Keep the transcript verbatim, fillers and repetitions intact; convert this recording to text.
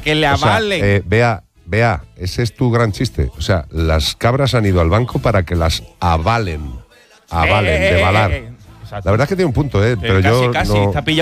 que le O sea, avalen. eh, vea, vea, ese es tu gran chiste. O sea, las cabras han ido al banco para que las avalen. Avalen, Eh, de valar. eh, eh, exacto. La verdad es que tiene un punto, ¿eh? Pero Pero casi, yo casi, no... está pillado